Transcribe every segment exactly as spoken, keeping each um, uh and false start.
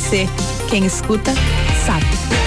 C. Quem escuta, sabe.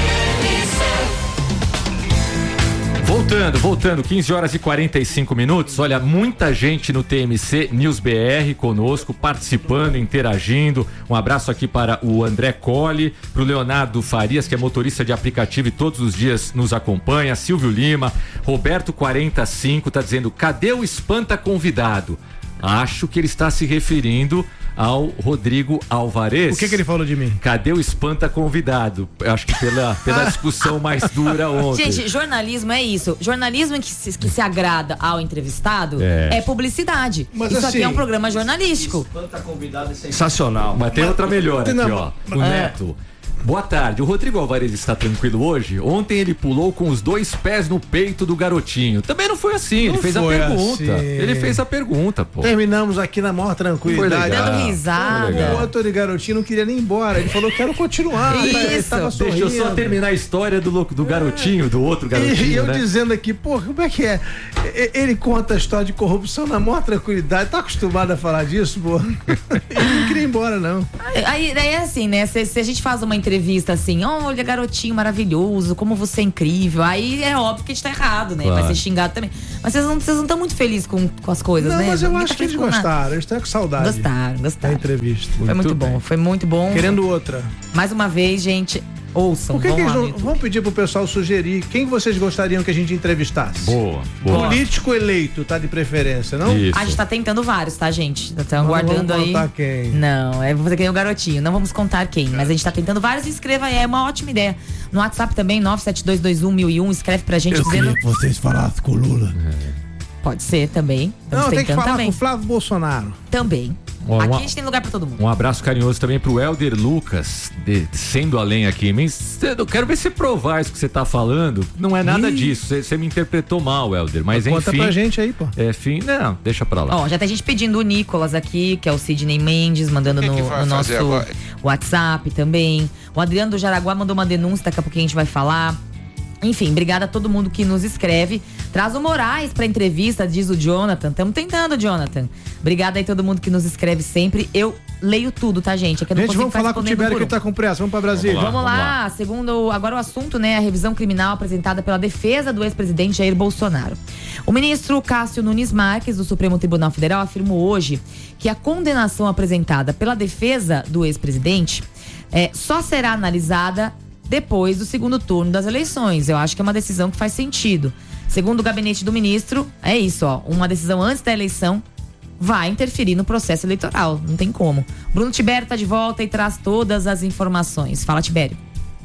Voltando, voltando, quinze horas e quarenta e cinco minutos. Olha, muita gente no T M C News B R conosco, participando, interagindo. Um abraço aqui para o André Colli, para o Leonardo Farias, que é motorista de aplicativo e todos os dias nos acompanha. Silvio Lima, Roberto quarenta e cinco tá dizendo: cadê o espanta convidado? Acho que ele está se referindo ao Rodrigo Alvarez. O que que ele falou de mim? Cadê o espanta convidado? Eu acho que pela, pela discussão mais dura ontem. Gente, jornalismo é isso. Jornalismo que se, que se agrada ao entrevistado é, é publicidade. Mas isso assim, aqui é um programa jornalístico. Espanta convidado é sensacional. Mas tem outra melhor aqui, Não, ó. O é. Neto. Boa tarde, o Rodrigo Alvarez está tranquilo hoje? Ontem ele pulou com os dois pés no peito do garotinho. Também não foi assim, Não ele fez a foi pergunta. assim. Ele fez a pergunta, pô. Terminamos aqui na maior tranquilidade. Foi legal. Dando Foi risada. legal. O outro de garotinho não queria nem ir embora. Ele falou: quero continuar. Isso. Ele tava Deixa eu só sorrindo. terminar a história do, louco- do garotinho, do outro garotinho, E eu né? dizendo aqui, pô, como é que é? E- Ele conta a história de corrupção na maior tranquilidade. Tá acostumado a falar disso, pô? Ele não queria ir embora, não. Aí, daí é assim, né? Se, se a gente faz uma entrevista assim, olha, garotinho maravilhoso, como você é incrível, aí é óbvio que a gente tá errado, né? Claro. Vai ser xingado também. Mas vocês não vocês não estão muito felizes com, com as coisas, Não, né? mas eu Ninguém acho tá que eles feliz com nada. gostaram. Eles estão com saudade Gostaram, da gostaram. entrevista. Foi muito Muito bom, bem. foi muito bom. Querendo outra. Mais uma vez, gente, ouçam. Por que, vão que eles lá no não, YouTube. vamos pedir pro pessoal sugerir quem vocês gostariam que a gente entrevistasse? Boa, boa. Político eleito, tá de preferência, não? Isso. A gente tá tentando vários, tá, gente? Estão Não guardando vamos aí. contar quem. Não, é vou fazer que nem o garotinho. Não vamos contar quem, mas a gente tá tentando vários. Inscreva aí, é uma ótima ideia. No WhatsApp também, nove sete dois dois um mil e um, escreve pra gente dizendo. que vocês falassem com o Lula. Pode ser também. Estamos Não, tem que tentando falar também. com o Flávio Bolsonaro. Também. Ó, Aqui uma- a gente tem lugar pra todo mundo. Um abraço carinhoso também pro Helder Lucas, de, sendo além aqui. Mas eu quero ver você provar isso que você tá falando. Não é nada Ih. disso. Você, você me interpretou mal, Helder. Mas Conta enfim. pra gente aí, pô. É fim. Não, deixa pra lá. Ó, já tem gente pedindo o Nicolas aqui, que é o Sidney Mendes, mandando Que no, que vai no nosso fazer agora? WhatsApp também. O Adriano do Jaraguá mandou uma denúncia, daqui a pouquinho a gente vai falar. Enfim, obrigada a todo mundo que nos escreve. Traz o Moraes pra entrevista, diz o Jonathan. Estamos tentando, Jonathan. Obrigada aí todo mundo que nos escreve sempre. Eu leio tudo, tá, gente? É que eu não Gente, consigo vamos falar com o respondendo Tibério por que um. ele tá com pressa. Vamos pra Brasília. Vamos Vamos Vamos lá, segundo agora o assunto, né, a revisão criminal apresentada pela defesa do ex-presidente Jair Bolsonaro. O ministro Cássio Nunes Marques, do Supremo Tribunal Federal, afirmou hoje que a condenação apresentada pela defesa do ex-presidente é, só será analisada depois do segundo turno das eleições. Eu acho que é uma decisão que faz sentido. Segundo o gabinete do ministro, é isso, ó, uma decisão antes da eleição vai interferir no processo eleitoral, não tem como. Bruno Tibério tá de volta e traz todas as informações. Fala, Tibério.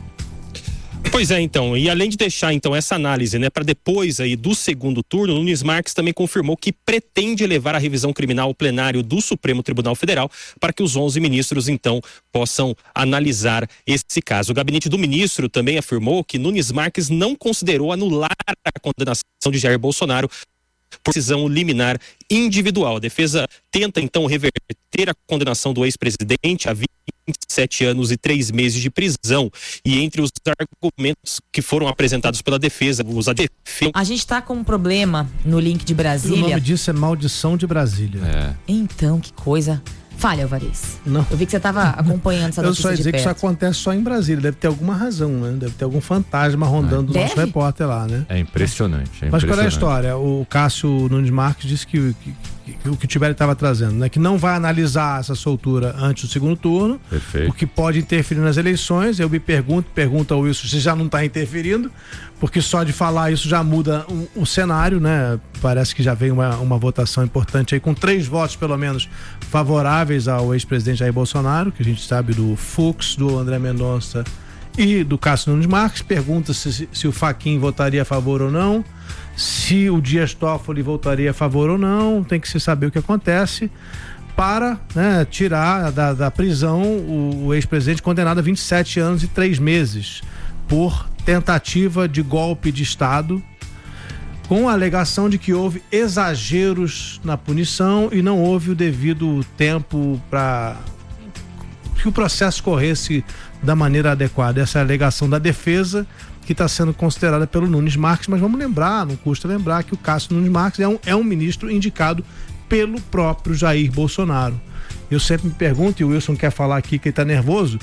Pois é, então, e além de deixar então essa análise, né, para depois aí do segundo turno, Nunes Marques também confirmou que pretende levar a revisão criminal ao plenário do Supremo Tribunal Federal para que os onze ministros então possam analisar esse caso. O gabinete do ministro também afirmou que Nunes Marques não considerou anular a condenação de Jair Bolsonaro por decisão liminar individual. A defesa tenta então reverter a condenação do ex-presidente a vinte e sete anos e três meses de prisão. E entre os argumentos que foram apresentados pela defesa, os adefeitos. A gente tá com um problema no link de O nome Brasília. disso é Maldição de Brasília. É. Então, que coisa. Fale, Alvarez. Não. Eu vi que você tava acompanhando essa Eu notícia só ia de dizer que isso perto. acontece só em Brasília. Deve ter alguma razão, né? Deve ter algum fantasma rondando o nosso Deve? repórter lá, né? É impressionante. É Mas qual é a impressionante. história? O Cássio Nunes Marques disse que, que, que o que o Tibério estava trazendo, né? Que não vai analisar essa soltura antes do segundo turno, Perfeito. o que pode interferir nas eleições. Eu me pergunto, pergunta ao Wilson se já não está interferindo, porque só de falar isso já muda o, o cenário, né? Parece que já vem uma, uma votação importante aí, com três votos pelo menos favoráveis ao ex-presidente Jair Bolsonaro, que a gente sabe do Fux, do André Mendonça e do Cássio Nunes Marques. Pergunta se, se, se o Fachin votaria a favor ou não, se o Dias Toffoli votaria a favor ou não. Tem que se saber o que acontece para, né, tirar da, da prisão o, o ex-presidente condenado a vinte e sete anos e três meses por tentativa de golpe de Estado, com a alegação de que houve exageros na punição e não houve o devido tempo para que o processo corresse da maneira adequada. Essa é a alegação da defesa, que está sendo considerada pelo Nunes Marques, mas vamos lembrar, não custa lembrar, que o Cássio Nunes Marques é um, é um ministro indicado pelo próprio Jair Bolsonaro. Eu sempre me pergunto, e o Wilson quer falar aqui que ele está nervoso,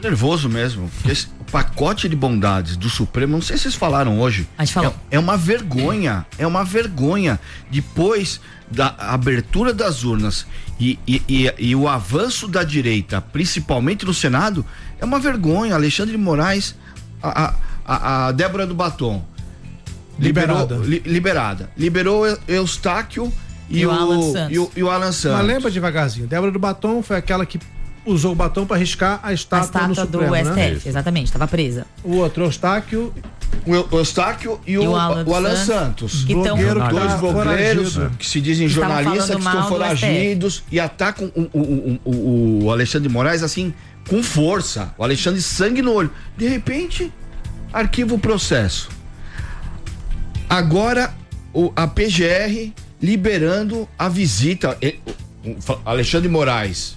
nervoso mesmo. Porque esse, o pacote de bondades do Supremo, não sei se vocês falaram hoje. A gente falou. É, é uma vergonha. É uma vergonha. Depois da abertura das urnas e, e, e, e o avanço da direita, principalmente no Senado, é uma vergonha. Alexandre de Moraes, a, a, a Débora do Batom. Liberada. Liberou, li, liberada. Liberou Eustáquio e, E o, o Alan Santos. e, o, e o Alan Santos. Mas lembra devagarzinho, Débora do Batom foi aquela que usou o batom para riscar a A estátua, estátua no do Supremo, S T F, né? exatamente, estava presa. O outro, Eustáquio, O, Eu- o Eustáquio e, E o, o Alan o Alan Santos. Santos. Que tão- blogueiro que Dois tá blogueiros foragido. que se dizem Estavam jornalistas falando que estão mal do foragidos e atacam o, o, o, o, o Alexandre de Moraes assim, com força. O Alexandre sangue no olho. De repente, arquiva o processo. Agora, o, a P G R liberando a visita. E- o- o Alexandre de Moraes,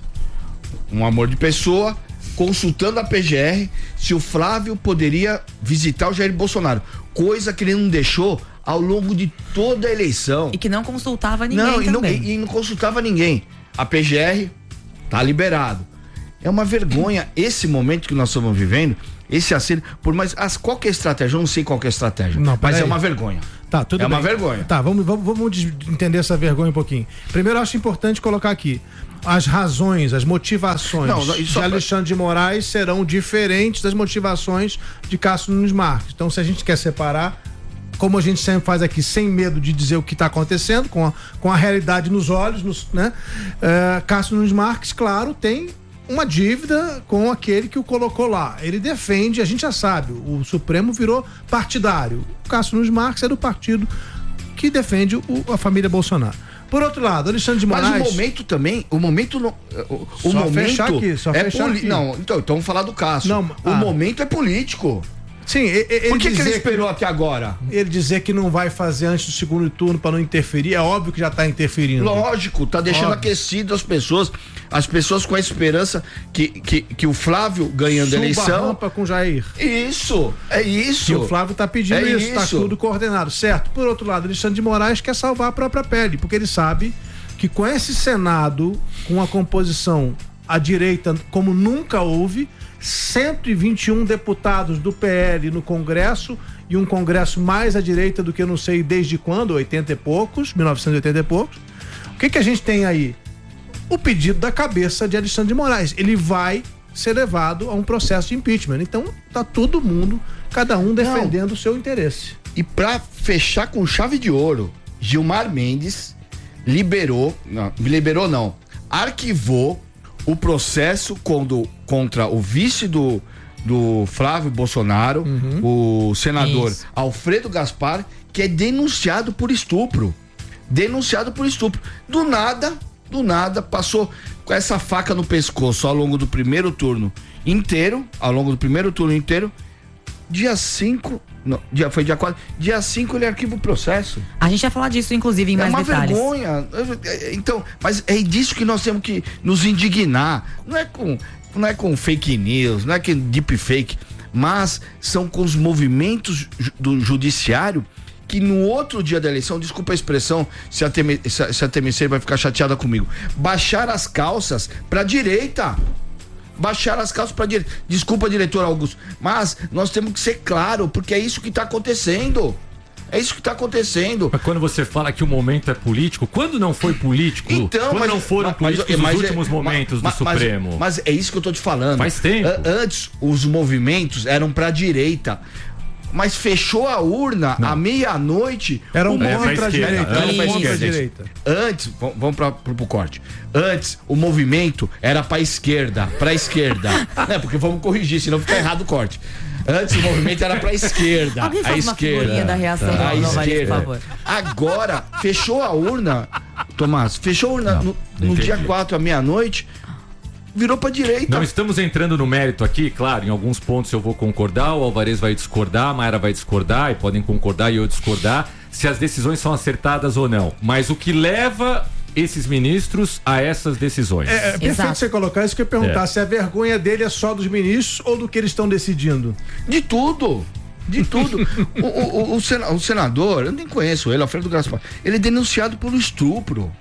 um amor de pessoa, consultando a P G R se o Flávio poderia visitar o Jair Bolsonaro. Coisa que ele não deixou ao longo de toda a eleição. E que não consultava ninguém Não, e não, também. e, e não consultava ninguém. A P G R tá liberado. É uma vergonha esse momento que nós estamos vivendo, esse acerto, por mais as, qual que é a estratégia? Eu não sei qual que é a estratégia, Não, mas peraí. é uma vergonha. Tá, tudo É bem. uma vergonha. Tá, vamos, vamos, vamos des- entender essa vergonha um pouquinho. Primeiro, eu acho importante colocar aqui as razões, as motivações Não, não, e só de pra- Alexandre de Moraes serão diferentes das motivações de Cássio Nunes Marques. Então, se a gente quer separar, como a gente sempre faz aqui, sem medo de dizer o que está acontecendo, com a, com a realidade nos olhos, nos, né? É, Cássio Nunes Marques, claro, tem uma dívida com aquele que o colocou lá. Ele defende, a gente já sabe, o Supremo virou partidário. O Cássio Nunes Marques é do partido que defende o, a família Bolsonaro. Por outro lado, Alexandre de Moraes... Mas o momento também, o momento não, o, o Só momento fechar aqui, só é fechar poli- aqui. Não, então, então vamos falar do Cássio. Não, o ah. momento é político. Sim, e- e- ele Por que, que ele dizer esperou até agora? Ele dizer que não vai fazer antes do segundo turno para não interferir, é óbvio que já está interferindo. Lógico, tá deixando Óbvio. aquecido as pessoas, as pessoas com a esperança que, que, que o Flávio ganhando a Suba a eleição. rampa com Jair. Isso, é isso. Que o Flávio tá pedindo É isso, tá isso. tudo coordenado, certo? Por outro lado, Alexandre de Moraes quer salvar a própria pele, porque ele sabe que com esse Senado, com a composição à direita como nunca houve, cento e vinte e um deputados do P L no Congresso e um Congresso mais à direita do que eu não sei desde quando, oitenta e poucos, mil novecentos e oitenta e poucos. O que que a gente tem aí? O pedido da cabeça de Alexandre de Moraes. Ele vai ser levado a um processo de impeachment. Então, tá todo mundo, cada um defendendo o seu interesse. E pra fechar com chave de ouro, Gilmar Mendes liberou, não, liberou não, arquivou o processo quando, contra o vice do, do Flávio Bolsonaro, Uhum. o senador Isso. Alfredo Gaspar, que é denunciado por estupro. Denunciado por estupro. Do nada, do nada, passou com essa faca no pescoço ao longo do primeiro turno inteiro, ao longo do primeiro turno inteiro. Dia cinco, não, dia, foi dia quatro, dia cinco ele arquiva o processo. A gente vai falar disso, inclusive, em É mais uma detalhes. vergonha. Então, mas é disso que nós temos que nos indignar. Não é com, não é com fake news, não é com deep fake, mas são com os movimentos ju- do judiciário que no outro dia da eleição, desculpa a expressão, se a, Teme, se a, se a T M C vai ficar chateada comigo, baixar as calças pra direita. Baixar as calças pra direita. Desculpa, diretor Augusto, mas nós temos que ser claro, porque é isso que tá acontecendo. É isso que tá acontecendo. Mas quando você fala que o momento é político, quando não foi político? Então, quando mas, não foram mas- políticos mas- nos mas- últimos momentos mas- do mas- Supremo? Mas, é isso que eu tô te falando. Faz tempo. A- Antes, os movimentos eram pra direita. Mas fechou a urna à meia-noite. Era um o É, pra contra a esquerda. direita. Era Era um pra contra a esquerda. direita. Antes, v- vamos para pro, pro corte. Antes, o movimento era pra esquerda, pra esquerda. né? Porque vamos corrigir, senão fica errado o corte. Antes o movimento era pra esquerda. Alguém a faz uma esquerda. figurinha da reação do a Alvaro, por esquerda. favor. Agora, fechou a urna, Tomás, fechou a urna no, no entendi. dia quatro à meia-noite, virou pra direita. Não estamos entrando no mérito aqui, claro, em alguns pontos eu vou concordar, o Alvarez vai discordar, a Mayra vai discordar, e podem concordar e eu discordar, se as decisões são acertadas ou não. Mas o que leva esses ministros a essas decisões? É, é perfeito Exato. você colocar isso que eu ia perguntar, É. se a vergonha dele é só dos ministros ou do que eles estão decidindo. De tudo. De tudo. o, o, o, sena- o senador, eu nem conheço ele, Alfredo Gaspar, ele é denunciado por estupro.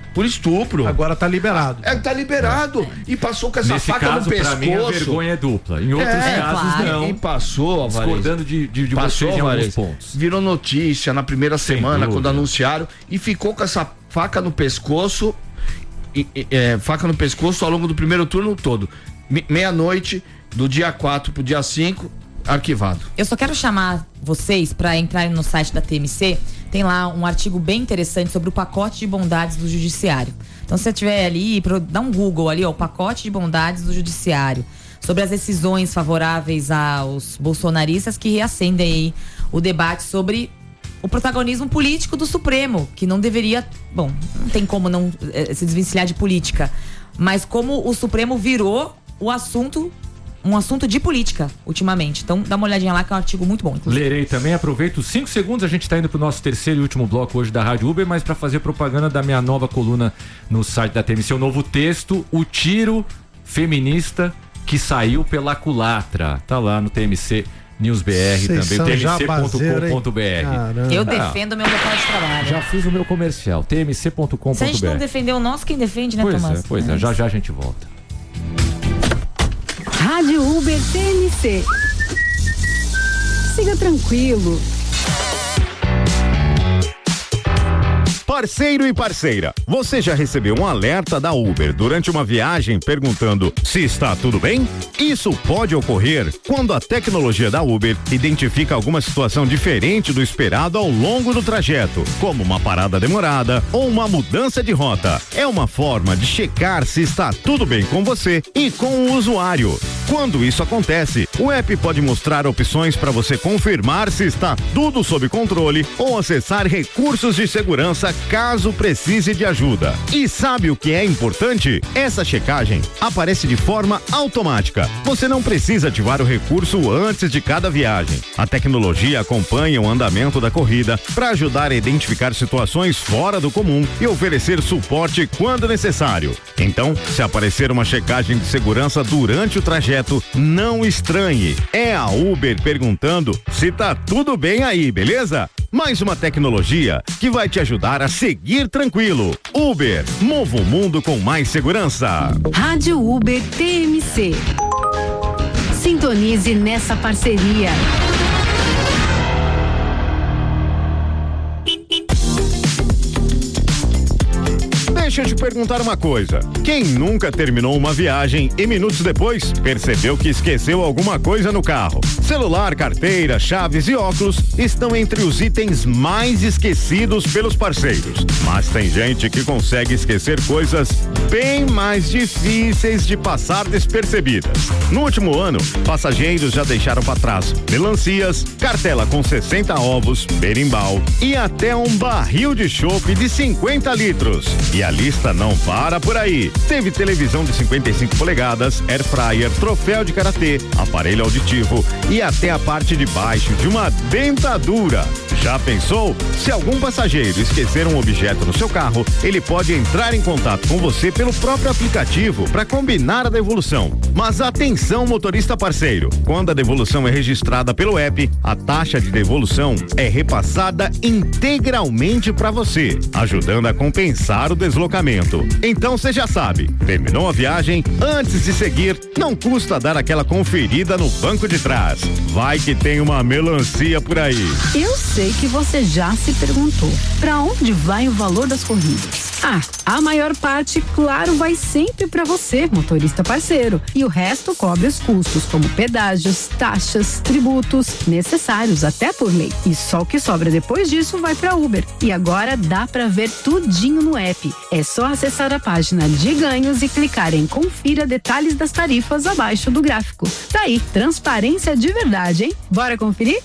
por estupro. Agora tá liberado. É, tá liberado. É. E passou com essa Nesse faca caso, no pescoço. Pra mim, a vergonha é dupla. Em outros é, casos, claro. não. E passou, Alvarez. Discordando de, de, de passou, vocês em Alvarez, alguns pontos. Virou notícia na primeira Sem semana, dúvida. quando anunciaram, e ficou com essa faca no pescoço, e, e, é, faca no pescoço ao longo do primeiro turno todo. Me, meia-noite, do dia quatro pro dia cinco, arquivado. Eu só quero chamar vocês para entrarem no site da T M C. Tem lá um artigo bem interessante sobre o pacote de bondades do judiciário. Então, se você tiver ali, dá um Google ali, ó, o pacote de bondades do judiciário, sobre as decisões favoráveis aos bolsonaristas que reacendem aí o debate sobre o protagonismo político do Supremo, que não deveria, bom, não tem como não é, se desvencilhar de política, mas como o Supremo virou o assunto, um assunto de política, ultimamente. Então, dá uma olhadinha lá, que é um artigo muito bom, inclusive. Lerei também, aproveito os cinco segundos, a gente está indo pro nosso terceiro e último bloco hoje da Rádio Uber, mas para fazer propaganda da minha nova coluna no site da T M C, o novo texto, o tiro feminista que saiu pela culatra. Tá lá no T M C News B R também, T M C ponto com ponto B R. Eu defendo o meu local de trabalho. Já fiz o meu comercial, T M C ponto com ponto B R. Se a gente não defender o nosso, quem defende, né, pois Tomás? É, pois é, é, já já a gente volta. Rádio Uber T M C. Siga tranquilo. Parceiro e parceira, você já recebeu um alerta da Uber durante uma viagem perguntando se está tudo bem? Isso pode ocorrer quando a tecnologia da Uber identifica alguma situação diferente do esperado ao longo do trajeto, como uma parada demorada ou uma mudança de rota. É uma forma de checar se está tudo bem com você e com o usuário. Quando isso acontece, o app pode mostrar opções para você confirmar se está tudo sob controle ou acessar recursos de segurança caso precise de ajuda. E sabe o que é importante? Essa checagem aparece de forma automática. Você não precisa ativar o recurso antes de cada viagem. A tecnologia acompanha o andamento da corrida para ajudar a identificar situações fora do comum e oferecer suporte quando necessário. Então, se aparecer uma checagem de segurança durante o trajeto, não estranhe. É a Uber perguntando se tá tudo bem aí, beleza? Mais uma tecnologia que vai te ajudar a seguir tranquilo. Uber, mova o mundo com mais segurança. Rádio Uber T M C. Sintonize nessa parceria. Deixa eu te perguntar uma coisa. Quem nunca terminou uma viagem e minutos depois percebeu que esqueceu alguma coisa no carro? Celular, carteira, chaves e óculos estão entre os itens mais esquecidos pelos parceiros. Mas tem gente que consegue esquecer coisas bem mais difíceis de passar despercebidas. No último ano, passageiros já deixaram para trás melancias, cartela com sessenta ovos, berimbau e até um barril de chopp de cinquenta litros. E a lista não para por aí. Teve televisão de cinquenta e cinco polegadas, air fryer, troféu de karatê, aparelho auditivo e até a parte de baixo de uma dentadura. Já pensou? Se algum passageiro esquecer um objeto no seu carro, ele pode entrar em contato com você pelo próprio aplicativo para combinar a devolução. Mas atenção, motorista parceiro, quando a devolução é registrada pelo app, a taxa de devolução é repassada integralmente para você, ajudando a compensar o deslocamento. Então você já sabe, terminou a viagem, antes de seguir, não custa dar aquela conferida no banco de trás. Vai que tem uma melancia por aí. Eu sei que você já se perguntou, para onde vai o valor das corridas? Ah, a maior parte, claro, vai sempre para você, motorista parceiro. E o resto cobre os custos, como pedágios, taxas, tributos, necessários até por lei. E só o que sobra depois disso vai para Uber. E agora dá para ver tudinho no app. É só acessar a página de ganhos e clicar em confira detalhes das tarifas abaixo do gráfico. Tá aí, transparência de verdade, hein? Bora conferir?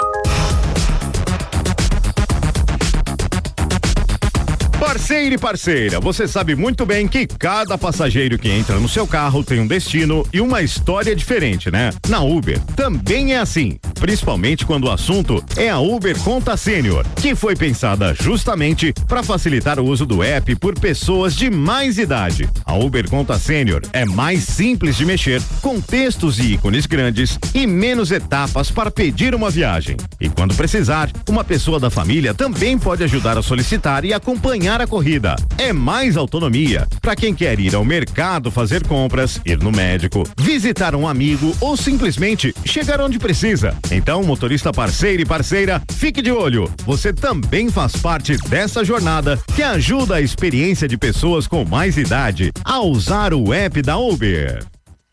Parceiro e parceira, você sabe muito bem que cada passageiro que entra no seu carro tem um destino e uma história diferente, né? Na Uber também é assim. principalmente quando o assunto é a Uber Conta Sênior, que foi pensada justamente para facilitar o uso do app por pessoas de mais idade. A Uber Conta Sênior é mais simples de mexer, com textos e ícones grandes e menos etapas para pedir uma viagem. E quando precisar, uma pessoa da família também pode ajudar a solicitar e acompanhar a corrida. É mais autonomia para quem quer ir ao mercado fazer compras, ir no médico, visitar um amigo ou simplesmente chegar onde precisa. Então, motorista parceiro e parceira, fique de olho. Você também faz parte dessa jornada que ajuda a experiência de pessoas com mais idade a usar o app da Uber.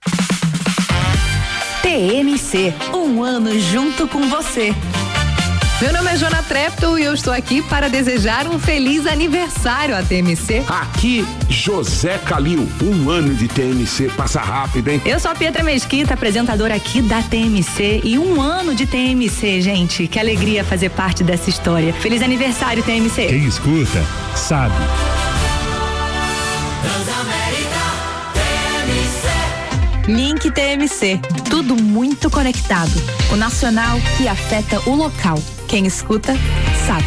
T M C, um ano junto com você. Meu nome é Jona Trepton e eu estou aqui para desejar um feliz aniversário à T M C. Aqui, José Calil, um ano de T M C, passa rápido, hein? Eu sou a Pietra Mesquita, apresentadora aqui da T M C, e um ano de T M C, gente, que alegria fazer parte dessa história. Feliz aniversário, T M C. Quem escuta, sabe. Link T M C, tudo muito conectado. O nacional que afeta o local. Quem escuta, sabe.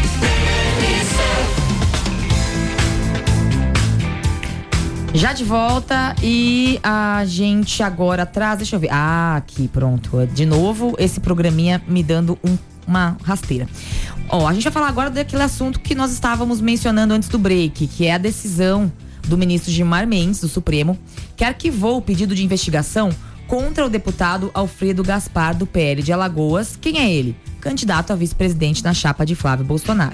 Já de volta e a gente agora traz, deixa eu ver. Ah, aqui, pronto. De novo, esse programinha me dando um, uma rasteira. Ó, a gente vai falar agora daquele assunto que nós estávamos mencionando antes do break, que é a decisão do ministro Gilmar Mendes, do Supremo, que arquivou o pedido de investigação contra o deputado Alfredo Gaspar, do P L de Alagoas. Quem é ele? Candidato a vice-presidente na chapa de Flávio Bolsonaro.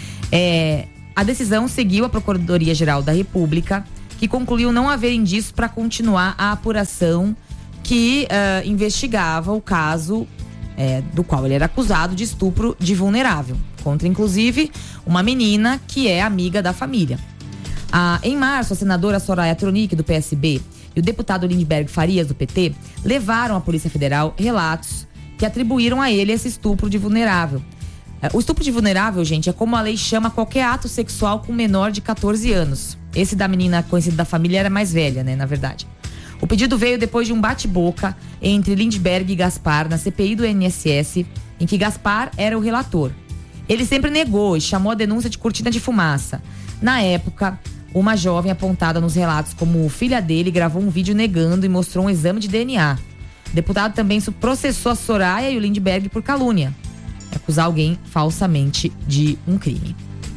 É, a decisão seguiu a Procuradoria-Geral da República, que concluiu não haver indícios para continuar a apuração que uh, investigava o caso é, do qual ele era acusado de estupro de vulnerável, contra inclusive uma menina que é amiga da família. Ah, em março, a senadora Soraya Tronic, do P S B, e o deputado Lindbergh Farias, do P T, levaram à Polícia Federal relatos que atribuíram a ele esse estupro de vulnerável. O estupro de vulnerável, gente, é como a lei chama qualquer ato sexual com menor de catorze anos. Esse da menina conhecida da família era mais velha, né, na verdade. O pedido veio depois de um bate-boca entre Lindbergh e Gaspar na C P I do I N S S, em que Gaspar era o relator. Ele sempre negou e chamou a denúncia de cortina de fumaça. Na época, uma jovem apontada nos relatos como filha dele gravou um vídeo negando e mostrou um exame de D N A. O deputado também processou a Soraya e o Lindbergh por calúnia, acusar alguém falsamente de um crime.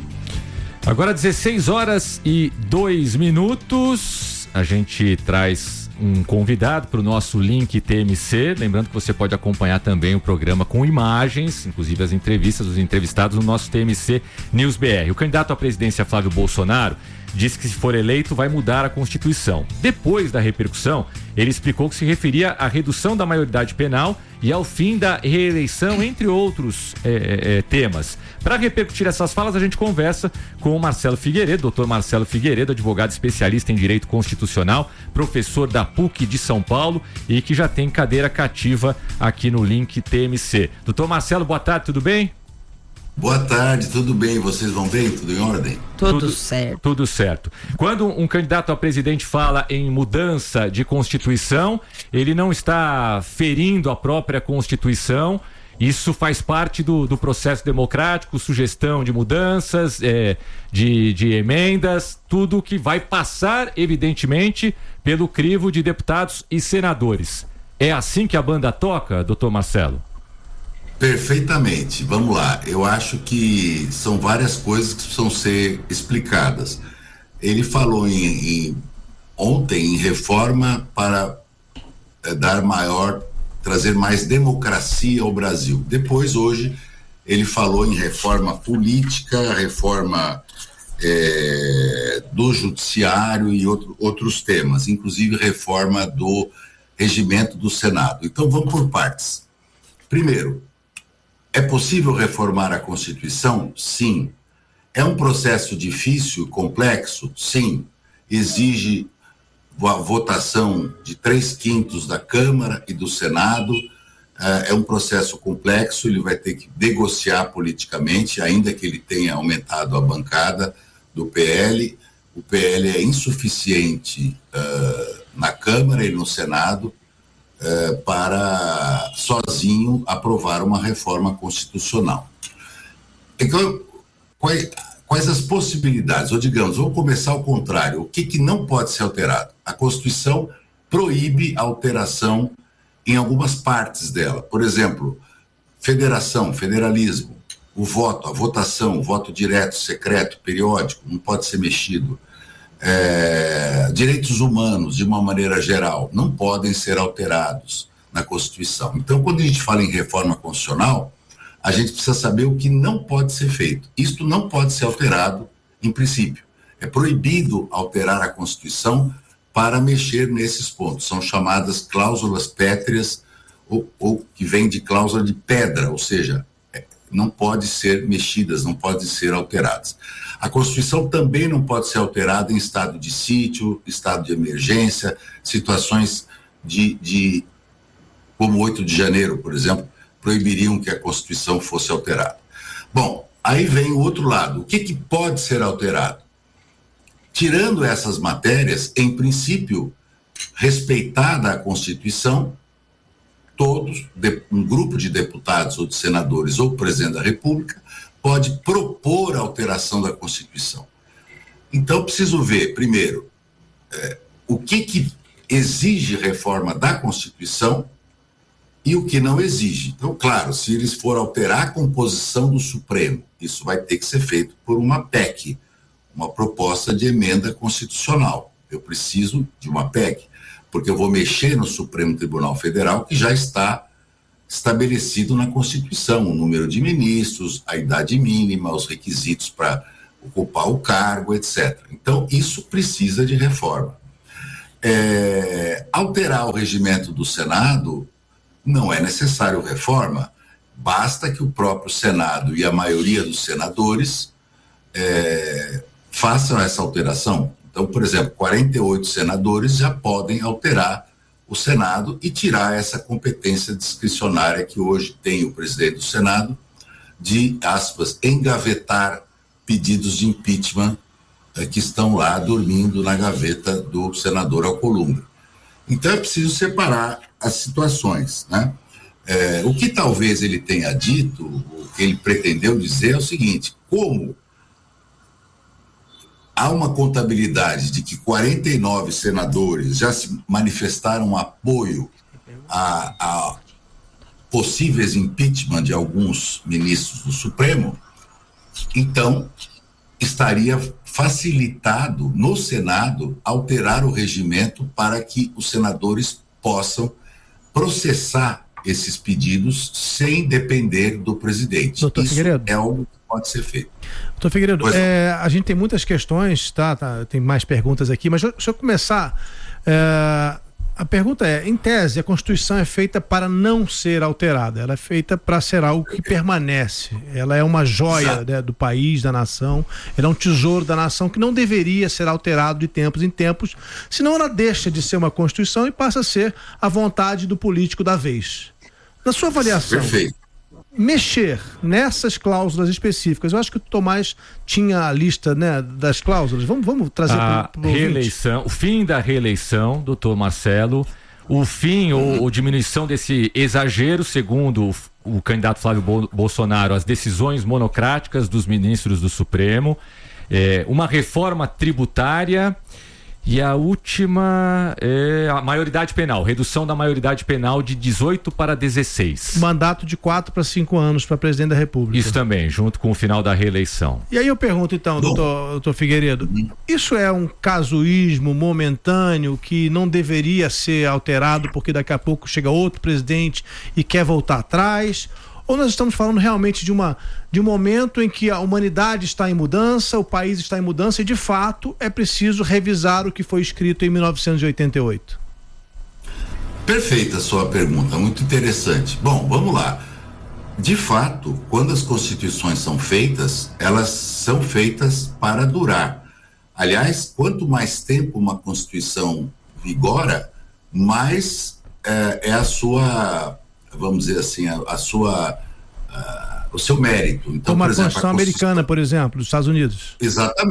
Agora dezesseis horas e dois minutos, a gente traz um convidado para o nosso Link T M C, lembrando que você pode acompanhar também o programa com imagens, inclusive as entrevistas dos entrevistados no nosso T M C News B R. O candidato à presidência Flávio Bolsonaro disse que, se for eleito, vai mudar a Constituição. Depois da repercussão, ele explicou que se referia à redução da maioridade penal e ao fim da reeleição, entre outros é, é, temas. Para repercutir essas falas, a gente conversa com o Marcelo Figueiredo, doutor Marcelo Figueiredo, advogado especialista em Direito Constitucional, professor da P U C de São Paulo e que já tem cadeira cativa aqui no Link T M C. Doutor Marcelo, boa tarde, tudo bem? Boa tarde, tudo bem? Vocês vão bem? Tudo em ordem? Tudo, tudo certo. Tudo certo. Quando um candidato a presidente fala em mudança de Constituição, ele não está ferindo a própria Constituição. Isso faz parte do, do processo democrático, sugestão de mudanças, é, de, de emendas, tudo que vai passar, evidentemente, pelo crivo de deputados e senadores. É assim que a banda toca, doutor Marcelo? Perfeitamente. Vamos lá. Eu acho que são várias coisas que precisam ser explicadas. Ele falou em, em, ontem em reforma para é, dar maior, trazer mais democracia ao Brasil. Depois, hoje, ele falou em reforma política, reforma é, do judiciário e outro, outros temas, inclusive reforma do regimento do Senado. Então, vamos por partes. Primeiro, é possível reformar a Constituição? Sim. É um processo difícil, complexo? Sim. Exige a votação de três quintos da Câmara e do Senado. É um processo complexo, ele vai ter que negociar politicamente, ainda que ele tenha aumentado a bancada do P L. O P L é insuficiente uh, na Câmara e no Senado uh, para sozinho precisam aprovar uma reforma constitucional. Então, quais, quais as possibilidades? Ou digamos, vamos começar ao contrário. O que, que não pode ser alterado? A Constituição proíbe a alteração em algumas partes dela. Por exemplo, federação, federalismo, o voto, a votação, o voto direto, secreto, periódico, não pode ser mexido. É, direitos humanos, de uma maneira geral, não podem ser alterados na Constituição. Então, quando a gente fala em reforma constitucional, a gente precisa saber o que não pode ser feito. Isto não pode ser alterado, em princípio. É proibido alterar a Constituição para mexer nesses pontos. São chamadas cláusulas pétreas, ou, ou que vem de cláusula de pedra, ou seja, não pode ser mexidas, não podem ser alteradas. A Constituição também não pode ser alterada em estado de sítio, estado de emergência, situações de, de como oito de janeiro, por exemplo, proibiriam que a Constituição fosse alterada. Bom, aí vem o outro lado. O que, que pode ser alterado? Tirando essas matérias, em princípio, respeitada a Constituição, todos, um grupo de deputados ou de senadores ou presidente da República pode propor a alteração da Constituição. Então, preciso ver, primeiro, é, o que, que exige reforma da Constituição e o que não exige. Então, claro, se eles forem alterar a composição do Supremo, isso vai ter que ser feito por uma P E C, uma proposta de emenda constitucional. Eu preciso de uma P E C, porque eu vou mexer no Supremo Tribunal Federal, que já está estabelecido na Constituição, o número de ministros, a idade mínima, os requisitos para ocupar o cargo, etcétera. Então, isso precisa de reforma. É, alterar o regimento do Senado não é necessário reforma, basta que o próprio Senado e a maioria dos senadores é, façam essa alteração. Então, por exemplo, quarenta e oito senadores já podem alterar o Senado e tirar essa competência discricionária que hoje tem o presidente do Senado de, aspas, engavetar pedidos de impeachment eh, que estão lá dormindo na gaveta do senador Alcolumbre. Então é preciso separar as situações, né? É, o que talvez ele tenha dito, o que ele pretendeu dizer é o seguinte: como há uma contabilidade de que quarenta e nove senadores já se manifestaram apoio a, a possíveis impeachment de alguns ministros do Supremo, então estaria facilitado no Senado alterar o regimento para que os senadores possam processar esses pedidos sem depender do presidente. Doutor Isso Figueiredo. é algo que pode ser feito. Doutor Figueiredo, é, a gente tem muitas questões, tá, tá? Tem mais perguntas aqui, mas deixa eu começar. É, a pergunta é, em tese, a Constituição é feita para não ser alterada, ela é feita para ser algo que permanece, ela é uma joia, né, do país, da nação, ela é um tesouro da nação que não deveria ser alterado de tempos em tempos, senão ela deixa de ser uma Constituição e passa a ser a vontade do político da vez. Na sua avaliação, Perfeito. mexer nessas cláusulas específicas, eu acho que o Tomás tinha a lista, né, das cláusulas, vamos, vamos trazer a para o reeleição, o fim da reeleição, doutor Marcelo, o fim ou, ou diminuição desse exagero, segundo o, o candidato Flávio Bo- Bolsonaro, as decisões monocráticas dos ministros do Supremo, é, uma reforma tributária. E a última é a maioridade penal, redução da maioridade penal de dezoito para dezesseis. Mandato de quatro para cinco anos para presidente da República. Isso também, junto com o final da reeleição. E aí eu pergunto então, doutor, doutor Figueiredo, isso é um casuísmo momentâneo que não deveria ser alterado porque daqui a pouco chega outro presidente e quer voltar atrás? Ou nós estamos falando realmente de, uma, de um momento em que a humanidade está em mudança, o país está em mudança e, de fato, é preciso revisar o que foi escrito em mil novecentos e oitenta e oito? Perfeita a sua pergunta, muito interessante. Bom, vamos lá. De fato, quando as constituições são feitas, elas são feitas para durar. Aliás, quanto mais tempo uma constituição vigora, mais é, é a sua... vamos dizer assim, a, a sua, uh, o seu mérito. Então, Como por a exemplo, Constituição a Constituição Americana, por exemplo, dos Estados Unidos.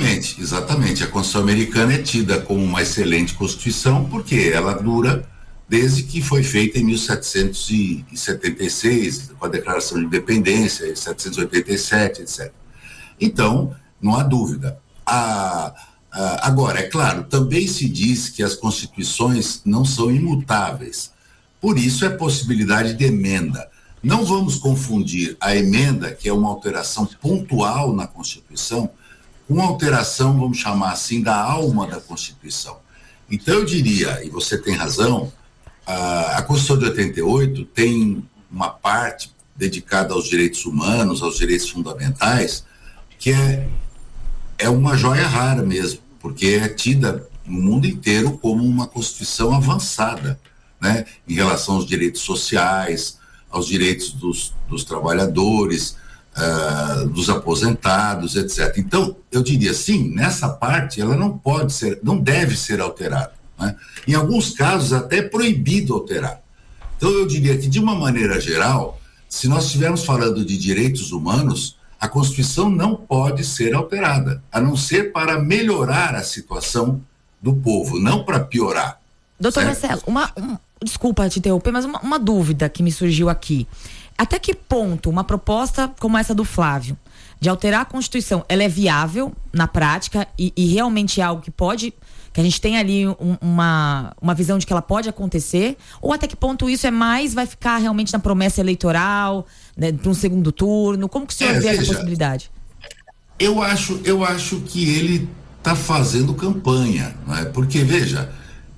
Exatamente, exatamente. A Constituição Americana é tida como uma excelente Constituição porque ela dura desde que foi feita em mil setecentos e setenta e seis, com a Declaração de Independência, em setecentos e oitenta e sete, etcétera. Então, não há dúvida. A, a, agora, é claro, também se diz que as constituições não são imutáveis. Por isso, é possibilidade de emenda. Não vamos confundir a emenda, que é uma alteração pontual na Constituição, com uma alteração, vamos chamar assim, da alma da Constituição. Então, eu diria, e você tem razão, a, a Constituição de oitenta e oito tem uma parte dedicada aos direitos humanos, aos direitos fundamentais, que é, é uma joia rara mesmo, porque é tida no mundo inteiro como uma Constituição avançada, né, em relação aos direitos sociais, aos direitos dos, dos trabalhadores, uh, dos aposentados, etcétera. Então, eu diria sim, nessa parte ela não pode ser, não deve ser alterada, né? Em alguns casos até é proibido alterar. Então, eu diria que de uma maneira geral, se nós estivermos falando de direitos humanos, a Constituição não pode ser alterada, a não ser para melhorar a situação do povo, não para piorar. Doutor certo? Marcelo, uma, um, desculpa te interromper, mas uma, uma dúvida que me surgiu aqui. Até que ponto uma proposta como essa do Flávio, de alterar a Constituição, ela é viável na prática e, e realmente é algo que pode, que a gente tem ali um, uma, uma visão de que ela pode acontecer? Ou até que ponto isso é mais, vai ficar realmente na promessa eleitoral, né, para um segundo turno? Como que o senhor é, vê veja, essa possibilidade? Eu acho, eu acho que ele está fazendo campanha, não é? Porque, veja,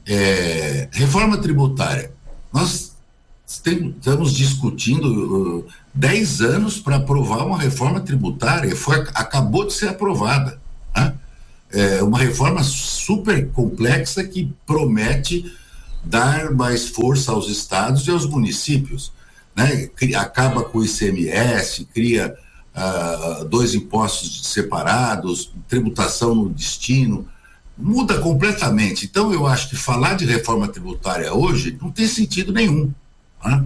É, reforma tributária. Nós tem, estamos discutindo dez uh, anos para aprovar uma reforma tributária. Foi, acabou de ser aprovada, né? É uma reforma super complexa que promete dar mais força aos estados e aos municípios, né? Acaba com o I C M S, cria uh, dois impostos separados, tributação no destino. Muda completamente. Então eu acho que falar de reforma tributária hoje não tem sentido nenhum, né?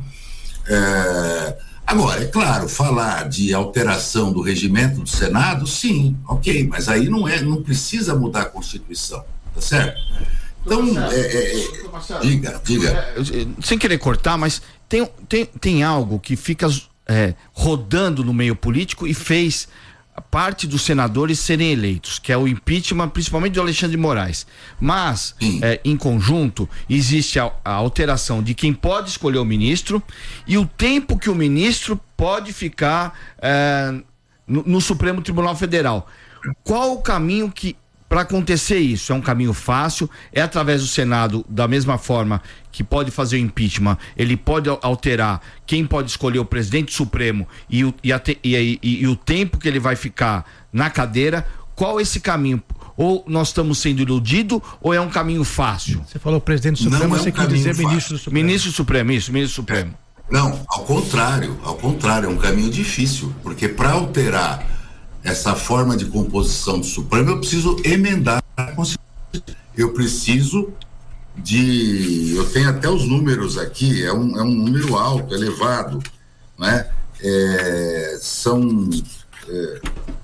É, agora, é claro, falar de alteração do regimento do Senado, sim, ok, mas aí não é, não precisa mudar a Constituição, tá certo? Então, é, é, é, diga, diga. Sem querer cortar, mas tem, tem, tem algo que fica é, rodando no meio político e fez parte dos senadores serem eleitos, que é o impeachment, principalmente do Alexandre de Moraes. Mas, é, em conjunto, existe a, a alteração de quem pode escolher o ministro e o tempo que o ministro pode ficar é, no, no Supremo Tribunal Federal. Qual o caminho que para acontecer isso? É um caminho fácil? É através do Senado, da mesma forma que pode fazer o impeachment, ele pode alterar quem pode escolher o presidente supremo e o, e, a, e, e, e o tempo que ele vai ficar na cadeira? Qual é esse caminho? Ou nós estamos sendo iludidos ou é um caminho fácil? Você falou presidente supremo, é um você quer dizer fácil. ministro do Supremo. Ministro Supremo, isso, ministro Supremo. Não, ao contrário, ao contrário, é um caminho difícil, porque para alterar essa forma de composição do Supremo, eu preciso emendar a Constituição. Eu preciso de... Eu tenho até os números aqui, é um, é um número alto, elevado, né? É, são... É,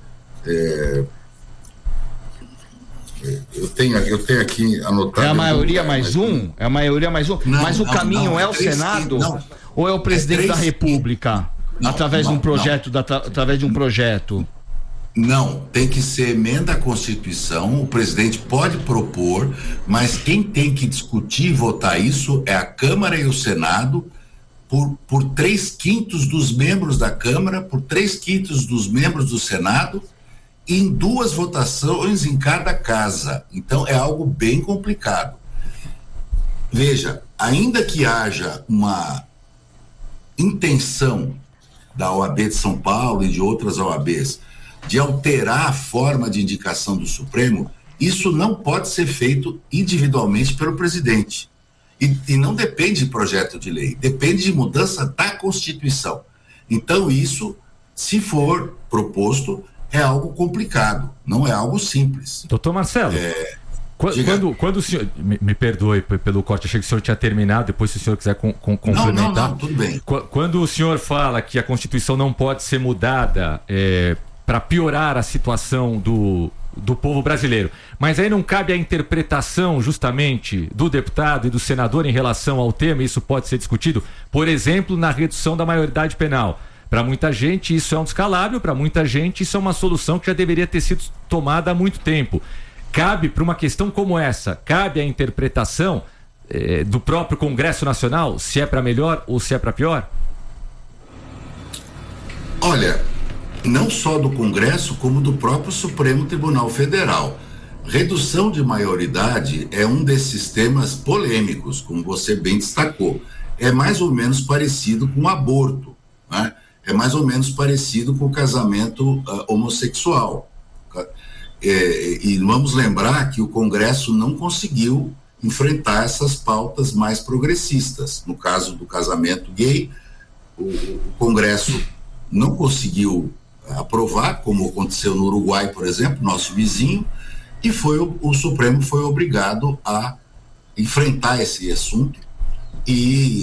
é, eu, tenho, eu tenho aqui anotado... É a maioria lugar, mais um? É a maioria mais um? Não, mas o não, caminho não, é, é o três, Senado? não. Ou é o presidente É da três, República? Não, através não, de um projeto, da, através de um projeto? Não, tem que ser emenda à Constituição, o presidente pode propor, mas quem tem que discutir e votar isso é a Câmara e o Senado, por, por três quintos dos membros da Câmara, por três quintos dos membros do Senado, em duas votações em cada casa. Então é algo bem complicado. Veja, ainda que haja uma intenção da O A B de São Paulo e de outras O A Bs de alterar a forma de indicação do Supremo, isso não pode ser feito individualmente pelo presidente. E, e não depende de projeto de lei, depende de mudança da Constituição. Então isso, se for proposto, é algo complicado, não é algo simples. Doutor Marcelo, é, quando, quando, quando o senhor, me, me perdoe pelo corte, achei que o senhor tinha terminado, depois se o senhor quiser com, com, complementar. Não, não, não, tudo bem. Quando o senhor fala que a Constituição não pode ser mudada é, para piorar a situação do, do povo brasileiro. Mas aí não cabe a interpretação justamente do deputado e do senador em relação ao tema, isso pode ser discutido, por exemplo, na redução da maioridade penal. Para muita gente isso é um descalabro, para muita gente isso é uma solução que já deveria ter sido tomada há muito tempo. Cabe para uma questão como essa, cabe a interpretação eh, do próprio Congresso Nacional, se é para melhor ou se é para pior? Olha, não só do Congresso, como do próprio Supremo Tribunal Federal. Redução de maioridade é um desses temas polêmicos, como você bem destacou. É mais ou menos parecido com o aborto, né? É mais ou menos parecido com o casamento uh, homossexual. É, e vamos lembrar que o Congresso não conseguiu enfrentar essas pautas mais progressistas. No caso do casamento gay, o, o Congresso não conseguiu aprovar, como aconteceu no Uruguai, por exemplo, nosso vizinho, e foi o, o Supremo foi obrigado a enfrentar esse assunto e,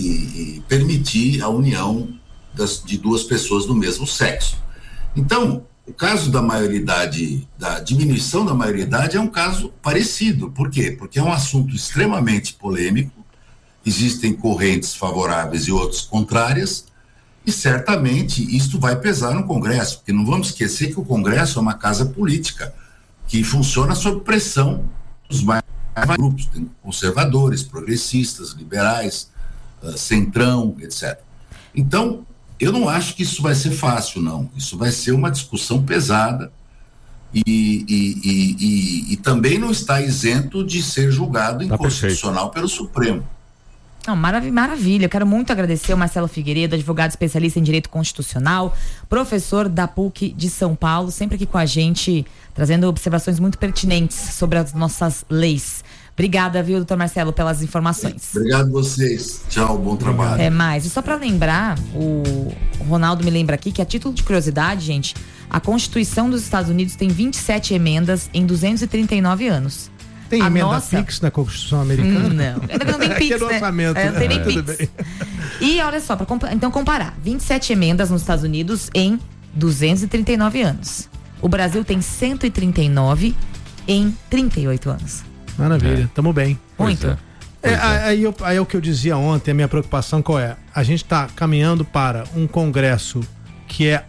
e permitir a união das, de duas pessoas do mesmo sexo. Então, o caso da maioridade, da diminuição da maioridade é um caso parecido. Por quê? Porque é um assunto extremamente polêmico, existem correntes favoráveis e outras contrárias, e certamente isto vai pesar no Congresso, porque não vamos esquecer que o Congresso é uma casa política que funciona sob pressão dos mais grupos, tem conservadores, progressistas, liberais, uh, centrão, etcétera. Então, eu não acho que isso vai ser fácil, não. Isso vai ser uma discussão pesada e, e, e, e, e também não está isento de ser julgado inconstitucional tá pelo Supremo. Não, marav- maravilha, eu quero muito agradecer ao Marcelo Figueiredo, advogado especialista em Direito Constitucional, professor da P U C de São Paulo, sempre aqui com a gente, trazendo observações muito pertinentes sobre as nossas leis. Obrigada, viu, doutor Marcelo, pelas informações. Obrigado a vocês. Tchau, bom trabalho. Até mais. E só para lembrar, o Ronaldo me lembra aqui que, a título de curiosidade, gente, a Constituição dos Estados Unidos tem vinte e sete emendas em duzentos e trinta e nove anos. Tem a emenda nossa... fixa na Constituição americana? Hum, não. Ainda não tem Pix, né? Orçamento, é, não tem nem é, Pix. E olha só, pra comp... então comparar, vinte e sete emendas nos Estados Unidos em duzentos e trinta e nove anos. O Brasil tem cento e trinta e nove em trinta e oito anos. Maravilha, é. Tamo bem. Muito. É. É, aí, eu, aí é o que eu dizia ontem, a minha preocupação qual é? A gente está caminhando para um Congresso que é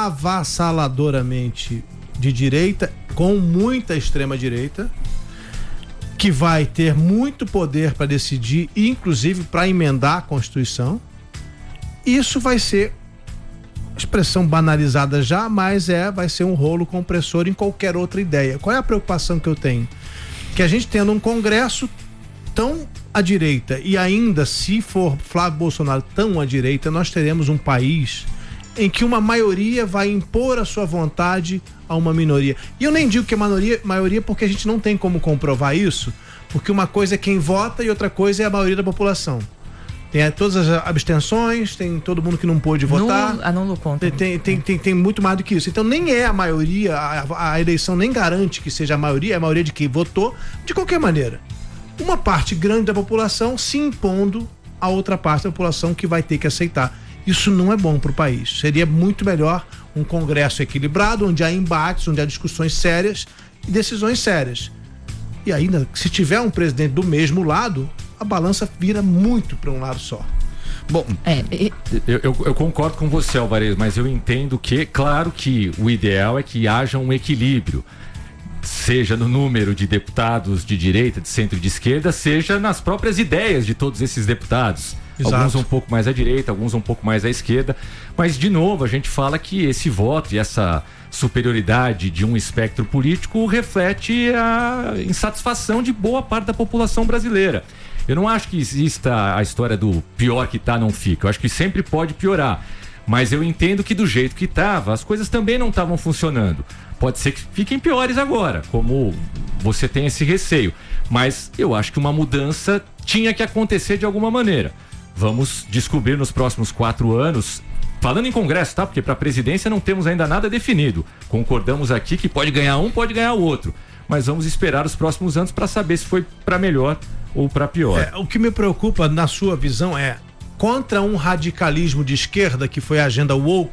avassaladoramente de direita, com muita extrema-direita, que vai ter muito poder para decidir, inclusive para emendar a Constituição. Isso vai ser expressão banalizada já, mas é, vai ser um rolo compressor em qualquer outra ideia. Qual é a preocupação que eu tenho? Que a gente tendo um Congresso tão à direita e ainda, se for Flávio Bolsonaro tão à direita, nós teremos um país em que uma maioria vai impor a sua vontade a uma minoria. E eu nem digo que é maioria, maioria porque a gente não tem como comprovar isso, porque uma coisa é quem vota e outra coisa é a maioria da população. Tem todas as abstenções, tem todo mundo que não pôde votar. Anulo contra. Tem, tem, tem, tem muito mais do que isso. Então nem é a maioria, a, a eleição nem garante que seja a maioria, é a maioria de quem votou, de qualquer maneira. Uma parte grande da população se impondo a outra parte da população que vai ter que aceitar. Isso não é bom para o país. Seria muito melhor um Congresso equilibrado, onde há embates, onde há discussões sérias e decisões sérias. E ainda, se tiver um presidente do mesmo lado, a balança vira muito para um lado só. Bom, é, e... eu, eu, eu concordo com você, Alvarez, mas eu entendo que, claro que o ideal é que haja um equilíbrio, seja no número de deputados de direita, de centro e de esquerda, seja nas próprias ideias de todos esses deputados. Exato. Alguns um pouco mais à direita, alguns um pouco mais à esquerda, mas de novo a gente fala que esse voto e essa superioridade de um espectro político reflete a insatisfação de boa parte da população brasileira. Eu não acho que exista a história do pior que tá não fica, eu acho que sempre pode piorar, mas eu entendo que do jeito que estava, as coisas também não estavam funcionando. Pode ser que fiquem piores agora, como você tem esse receio, mas eu acho que uma mudança tinha que acontecer de alguma maneira. Vamos descobrir nos próximos quatro anos, falando em Congresso, tá? Porque para a presidência não temos ainda nada definido. Concordamos aqui que pode ganhar um, pode ganhar o outro. Mas vamos esperar os próximos anos para saber se foi para melhor ou para pior. É, o que me preocupa, na sua visão, é contra um radicalismo de esquerda, que foi a agenda woke,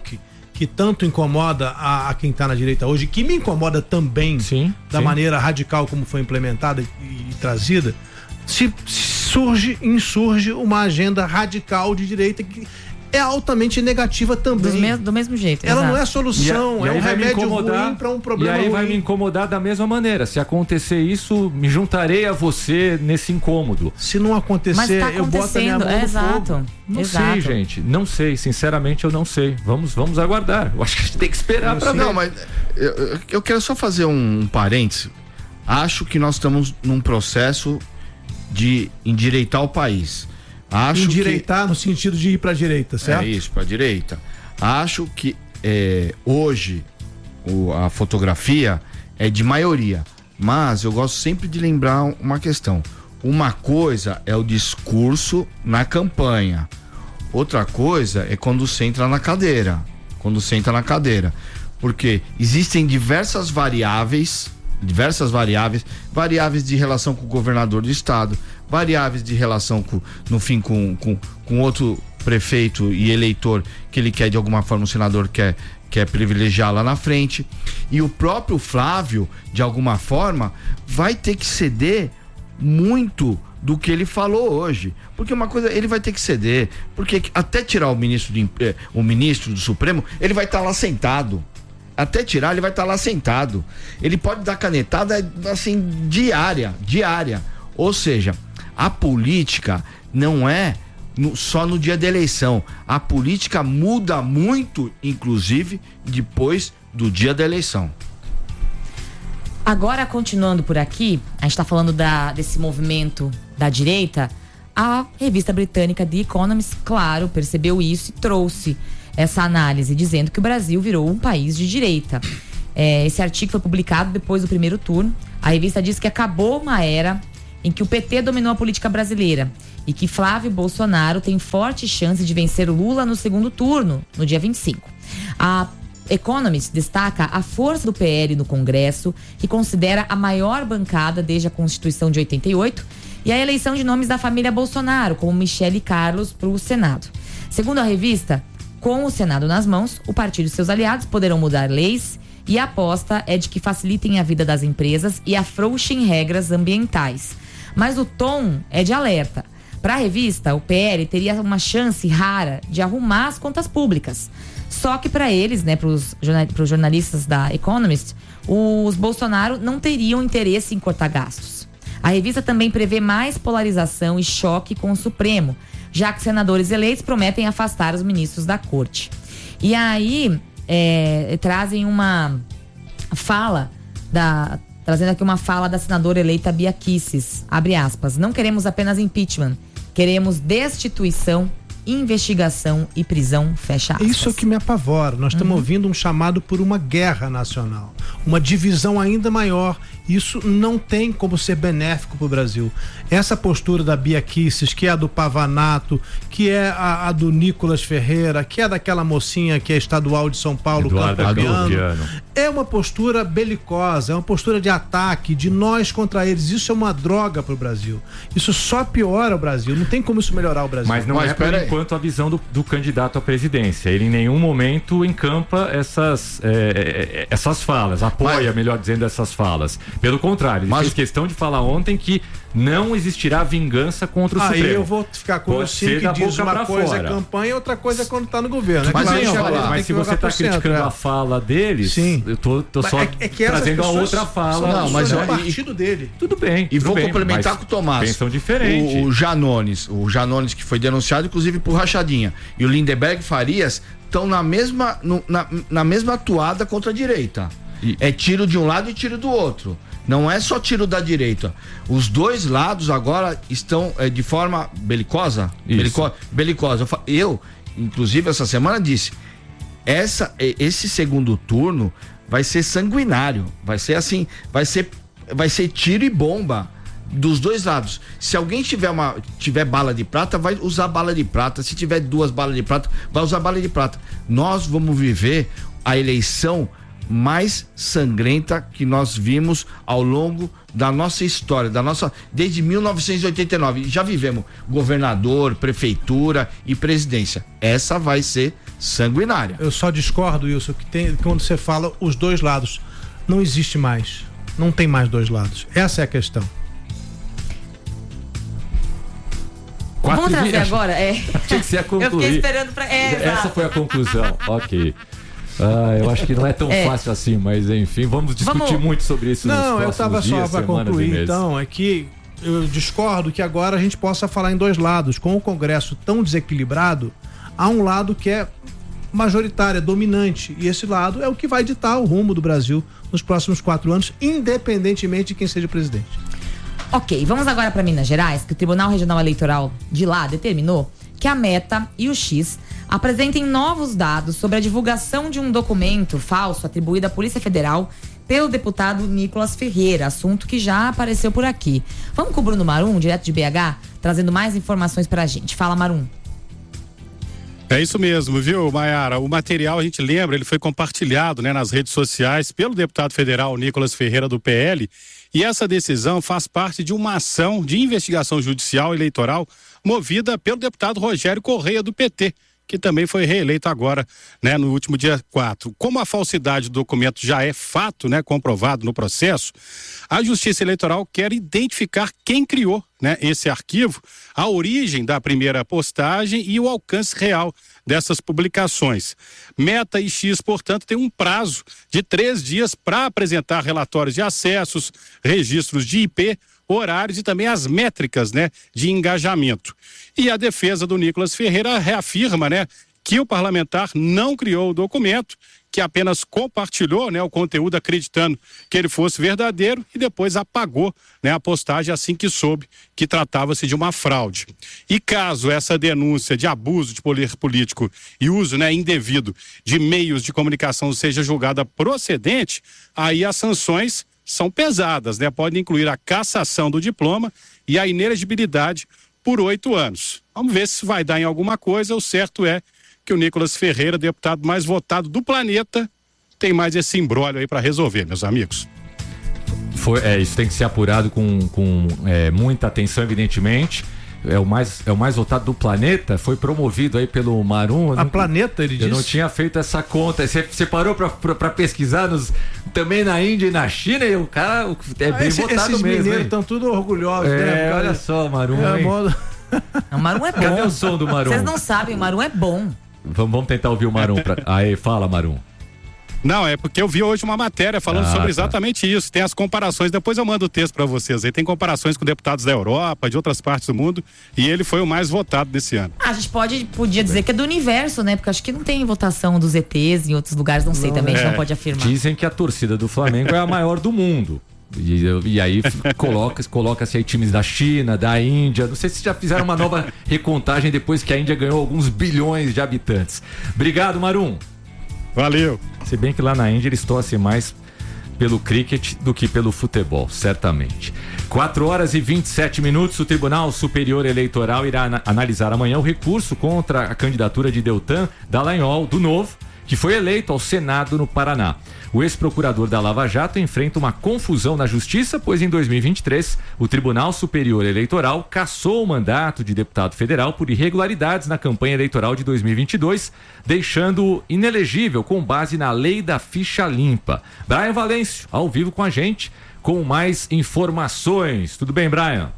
que tanto incomoda a, a quem está na direita hoje, que me incomoda também, sim, da sim. maneira radical como foi implementada e, e trazida, se surge, insurge uma agenda radical de direita que é altamente negativa também. Do mesmo, do mesmo jeito. Ela exato. não é solução, e, é e um remédio ruim para um problema E aí ruim. vai me incomodar da mesma maneira. Se acontecer isso, me juntarei a você nesse incômodo. Se não acontecer, tá eu boto a minha mão é, no exato. fogo. Não exato. sei, gente. Não sei. Sinceramente, eu não sei. Vamos, vamos aguardar. Eu acho que a gente tem que esperar para ver. Não, mas eu, eu quero só fazer um parênteses. Acho que nós estamos num processo de endireitar o país. Acho Endireitar que... no sentido de ir para a direita, certo? É isso, para a direita. Acho que é, hoje o, a fotografia é de maioria, mas eu gosto sempre de lembrar uma questão. Uma coisa é o discurso na campanha, outra coisa é quando você entra na cadeira. Quando você entra na cadeira. Porque existem diversas variáveis, diversas variáveis, variáveis de relação com o governador do estado, variáveis de relação com, no fim, com, com, com outro prefeito e eleitor que ele quer, de alguma forma, o senador quer, quer privilegiar lá na frente. E o próprio Flávio, de alguma forma, vai ter que ceder muito do que ele falou hoje. Porque uma coisa, ele vai ter que ceder, porque até tirar o ministro, de, eh, o ministro do Supremo, ele vai estar lá sentado. Até tirar, ele vai estar lá sentado. Ele pode dar canetada, assim, diária, diária. Ou seja, a política não é no, só no dia da eleição. A política muda muito, inclusive, depois do dia da eleição. Agora, continuando por aqui, a gente está falando da, desse movimento da direita. A revista britânica The Economist, claro, percebeu isso e trouxe essa análise, dizendo que o Brasil virou um país de direita. É, esse artigo foi publicado depois do primeiro turno. A revista diz que acabou uma era em que o P T dominou a política brasileira e que Flávio Bolsonaro tem forte chance de vencer o Lula no segundo turno, no dia vinte e cinco. A Economist destaca a força do P L no Congresso, que considera a maior bancada desde a Constituição de oitenta e oito, e a eleição de nomes da família Bolsonaro, como Michele Carlos, para o Senado. Segundo a revista, com o Senado nas mãos, o partido e seus aliados poderão mudar leis, e a aposta é de que facilitem a vida das empresas e afrouxem regras ambientais. Mas o tom é de alerta. Para a revista, o P L teria uma chance rara de arrumar as contas públicas. Só que para eles, né, para os jornalistas da Economist, os Bolsonaro não teriam interesse em cortar gastos. A revista também prevê mais polarização e choque com o Supremo, já que senadores eleitos prometem afastar os ministros da corte. E aí, é, trazem uma fala da... Trazendo aqui uma fala da senadora eleita Bia Kicis, abre aspas, não queremos apenas impeachment, queremos destituição, investigação e prisão, fecha aspas. Isso é o que me apavora. Nós estamos uhum. ouvindo um chamado por uma guerra nacional, uma divisão ainda maior. Isso não tem como ser benéfico para o Brasil. Essa postura da Bia Kicis, que é a do Pavanato, que é a, a do Nicolas Ferreira, que é daquela mocinha que é estadual de São Paulo, Campopiano, é uma postura belicosa, é uma postura de ataque, de nós contra eles. Isso é uma droga para o Brasil. Isso só piora o Brasil. Não tem como isso melhorar o Brasil. Mas não Mas, é por enquanto a visão do, do candidato à presidência. Ele em nenhum momento encampa essas, é, essas falas, apoia, Mas... melhor dizendo, essas falas. Pelo contrário, ele Mas... fez questão de falar ontem que não existirá vingança contra o Aí Supremo. Aí eu vou ficar com o Ciro que diz uma coisa fora. É campanha, outra coisa é quando está no governo. Mas, é não, falar, mas se você está criticando é. a fala deles, Sim. eu tô, tô só é, é trazendo a outra fala. Não, mas é o partido dele. Tudo bem. E tudo vou bem, complementar com o Tomás. Pensam diferente. O, o Janones, o Janones que foi denunciado, inclusive, por rachadinha. E o Lindeberg Farias estão na mesma, no, na, na mesma atuada contra a direita. E... É tiro de um lado e tiro do outro. Não é só tiro da direita. Os dois lados agora estão é, de forma belicosa. Belico, belicosa. Eu, inclusive, essa semana disse: essa, esse segundo turno vai ser sanguinário. Vai ser assim, vai ser, vai ser tiro e bomba dos dois lados. Se alguém tiver uma tiver bala de prata, vai usar bala de prata. Se tiver duas balas de prata, vai usar bala de prata. Nós vamos viver a eleição mais sangrenta que nós vimos ao longo da nossa história, da nossa desde mil novecentos e oitenta e nove. Já vivemos governador, prefeitura e presidência. Essa vai ser sanguinária. Eu só discordo, Wilson, que tem, quando você fala os dois lados. Não existe mais. Não tem mais dois lados. Essa é a questão. Vamos trazer agora? É. Tinha que ser a concluir. Eu fiquei esperando pra... É, Essa exato. foi a conclusão. Ok. Ah, eu acho que não é tão é. fácil assim, mas enfim, vamos discutir vamos... muito sobre isso. Não, nos eu estava só para concluir, então, é que eu discordo que agora a gente possa falar em dois lados. Com o Congresso tão desequilibrado, há um lado que é majoritário, é dominante, e esse lado é o que vai ditar o rumo do Brasil nos próximos quatro anos, independentemente de quem seja presidente. Ok, vamos agora para Minas Gerais, que o Tribunal Regional Eleitoral de lá determinou que a Meta e o X apresentem novos dados sobre a divulgação de um documento falso atribuído à Polícia Federal pelo deputado Nicolas Ferreira, assunto que já apareceu por aqui. Vamos com o Bruno Marum, direto de B H, trazendo mais informações pra gente. Fala, Marum. É isso mesmo, viu, Maiara? O material, a gente lembra, ele foi compartilhado, né, nas redes sociais pelo deputado federal Nicolas Ferreira, do P L, e essa decisão faz parte de uma ação de investigação judicial eleitoral movida pelo deputado Rogério Correia, do P T, que também foi reeleito agora, né, no último dia quatro. Como a falsidade do documento já é fato, né, comprovado no processo, a Justiça Eleitoral quer identificar quem criou, né, esse arquivo, a origem da primeira postagem e o alcance real dessas publicações. Meta e X, portanto, tem um prazo de três dias para apresentar relatórios de acessos, registros de I P, horários e também as métricas, né, de engajamento. E a defesa do Nicolas Ferreira reafirma, né, que o parlamentar não criou o documento, que apenas compartilhou, né, o conteúdo acreditando que ele fosse verdadeiro e depois apagou, né, a postagem assim que soube que tratava-se de uma fraude. E caso essa denúncia de abuso de poder político e uso, né, indevido de meios de comunicação seja julgada procedente, aí as sanções são pesadas, né? Podem incluir a cassação do diploma e a inelegibilidade por oito anos. Vamos ver se vai dar em alguma coisa. O certo é que o Nicolas Ferreira, deputado mais votado do planeta, tem mais esse imbróglio aí para resolver, meus amigos. Foi, é, isso tem que ser apurado com, com é, muita atenção, evidentemente. É o, mais, é o mais votado do planeta, foi promovido aí pelo Marum. A não, Planeta, ele eu disse? Eu não tinha feito essa conta. Você, você parou pra, pra, pra pesquisar nos, também na Índia e na China, e o cara é bem ah, esse, votado esses mesmo. Esses mineiros estão tudo orgulhosos, é, né? Olha só, Marum. É, modo... O Marum é bom. Cadê o som do Marum? Vocês não sabem, o Marum é bom. Vamos, vamos tentar ouvir o Marum. Pra... Aí, fala, Marum. Não, é porque eu vi hoje uma matéria falando ah, sobre exatamente tá. isso. Tem as comparações, depois eu mando o texto para vocês. Aí tem comparações com deputados da Europa, de outras partes do mundo, e ele foi o mais votado desse ano. Ah, a gente pode, podia dizer que é do universo, né? Porque acho que não tem votação dos E Tês em outros lugares, não sei não, também, é. a gente não pode afirmar. Dizem que a torcida do Flamengo é a maior do mundo. E, e aí coloca, coloca-se aí times da China, da Índia. Não sei se já fizeram uma nova recontagem depois que a Índia ganhou alguns bilhões de habitantes. Obrigado, Marum. Valeu. Se bem que lá na Índia eles torcem mais pelo cricket do que pelo futebol, certamente. quatro horas e vinte e sete minutos, o Tribunal Superior Eleitoral irá ana- analisar amanhã o recurso contra a candidatura de Deltan Dallagnol, do Novo, que foi eleito ao Senado no Paraná. O ex-procurador da Lava Jato enfrenta uma confusão na justiça, pois em dois mil e vinte e três o Tribunal Superior Eleitoral cassou o mandato de deputado federal por irregularidades na campanha eleitoral de dois mil e vinte e dois, deixando-o inelegível com base na lei da ficha limpa. Brian Valêncio, ao vivo com a gente, com mais informações. Tudo bem, Brian?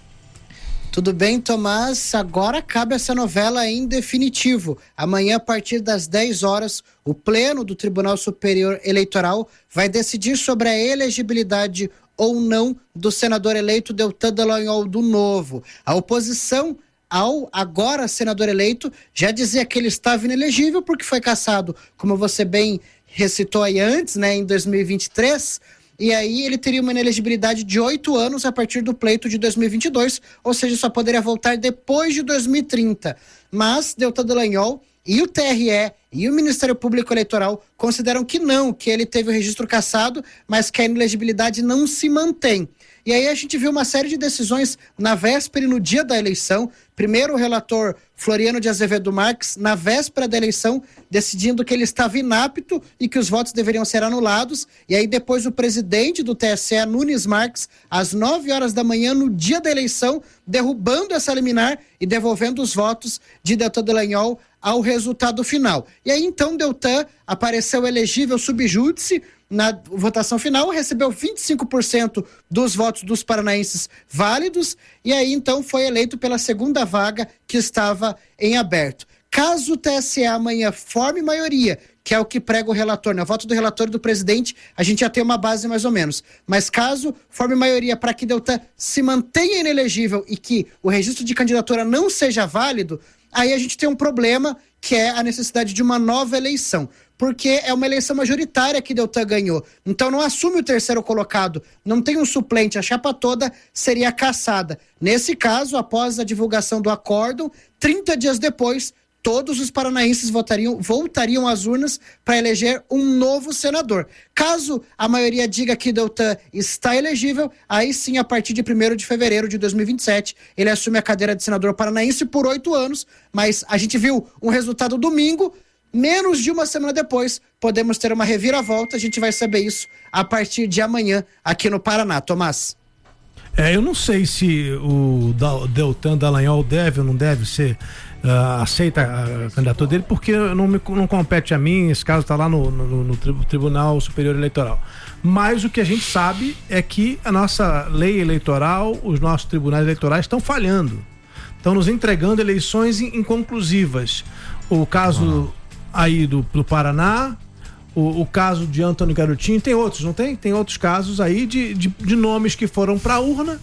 Tudo bem, Tomás? Agora acaba essa novela em definitivo. Amanhã, a partir das dez horas, o Pleno do Tribunal Superior Eleitoral vai decidir sobre a elegibilidade ou não do senador eleito Deltan Dallagnol, do Novo. A oposição ao agora senador eleito já dizia que ele estava inelegível porque foi cassado, como você bem recitou aí antes, né, em dois mil e vinte e três... E aí ele teria uma inelegibilidade de oito anos a partir do pleito de dois mil e vinte e dois, ou seja, só poderia voltar depois de dois mil e trinta. Mas Deltan Dallagnol e o T R E e o Ministério Público Eleitoral consideram que não, que ele teve o registro cassado, mas que a inelegibilidade não se mantém. E aí a gente viu uma série de decisões na véspera e no dia da eleição. Primeiro o relator Floriano de Azevedo Marques, na véspera da eleição, decidindo que ele estava inapto e que os votos deveriam ser anulados. E aí depois o presidente do T S E, Nunes Marques, às nove horas da manhã, no dia da eleição, derrubando essa liminar e devolvendo os votos de Deltan Dallagnol ao resultado final. E aí então Deltan apareceu elegível sub júdice na votação final, recebeu vinte e cinco por cento dos votos dos paranaenses válidos e aí então foi eleito pela segunda vaga que estava em aberto. Caso o T S E amanhã forme maioria, que é o que prega o relator, né? O voto do relator e do presidente, a gente já tem uma base mais ou menos. Mas caso forme maioria para que Deltan se mantenha inelegível e que o registro de candidatura não seja válido, aí a gente tem um problema, que é a necessidade de uma nova eleição. Porque é uma eleição majoritária que Deltan ganhou. Então não assume o terceiro colocado, não tem um suplente, a chapa toda seria cassada. Nesse caso, após a divulgação do acórdão, trinta dias depois, todos os paranaenses votariam, voltariam às urnas para eleger um novo senador. Caso a maioria diga que Deltan está elegível, aí sim, a partir de primeiro de fevereiro de dois mil e vinte e sete, ele assume a cadeira de senador paranaense por oito anos, mas a gente viu um resultado domingo, menos de uma semana depois, podemos ter uma reviravolta, a gente vai saber isso a partir de amanhã aqui no Paraná. Tomás? É, eu não sei se o Deltan Dallagnol deve ou não deve ser Uh, aceita a candidatura dele, porque não, me, não compete a mim, esse caso está lá no, no, no Tribunal Superior Eleitoral. Mas o que a gente sabe é que a nossa lei eleitoral, os nossos tribunais eleitorais estão falhando, estão nos entregando eleições inconclusivas. O caso ah. aí do, do Paraná, o, o caso de Antônio Garotinho, tem outros, não tem? Tem outros casos aí de, de, de nomes que foram para a urna.